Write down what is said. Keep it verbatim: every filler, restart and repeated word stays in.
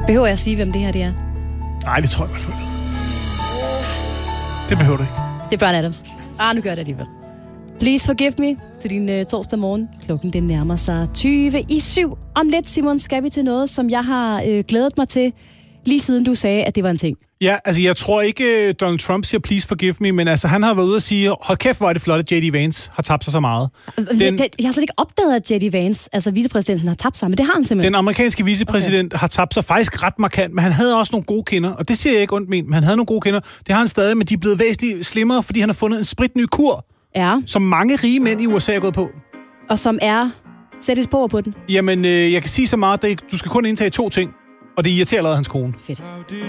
Behøver jeg at sige, hvem det her det er? Nej, det tror jeg godt, folk ved. Det behøver du ikke. Det er Bryan Adams. Ah, nu gør jeg det alligevel. Please forgive me til din uh, torsdag morgen. Klokken den nærmer sig tyve i syv. Om lidt, Simon, skal vi til noget, som jeg har øh, glædet mig til, lige siden du sagde, at det var en ting. Ja, altså jeg tror ikke, Donald Trump siger please forgive me, men altså han har været ude og sige, hold kæft, hvor er det flot, at J D Vance har tabt sig så meget. Den, jeg har slet ikke opdaget, at J D Vance, altså vicepræsidenten, har tabt sig, men det har han simpelthen. Den amerikanske vicepræsident okay. har tabt sig faktisk ret markant, men han havde også nogle gode kinder, og det siger jeg ikke ondt men, men han havde nogle gode kinder. Det har han stadig, men de er blevet væsentligt slimmere, fordi han har fundet en spritny kur, ja. Som mange rige mænd i U S A er gået på. Og som er... Sæt et på på den. Jamen, øh, jeg kan sige så meget, at du skal kun indtage to ting, og det irriterer allerede hans kone. Fedt.